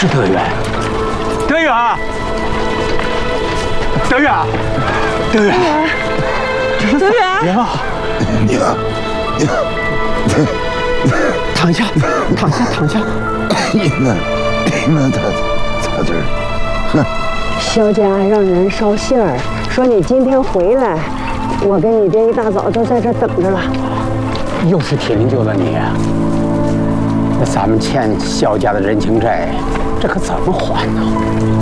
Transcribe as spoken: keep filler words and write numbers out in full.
是德源，德源，德源，德源，这是德源呀！ 娘，娘， 躺下，躺下，躺下。 你们，你们他咋这儿？哼！ 肖家让人捎信儿，说你今天回来，我跟你爹一大早都在这等着了。 又是铁灵救了你，那咱们欠肖家的人情债，这可怎么还呢？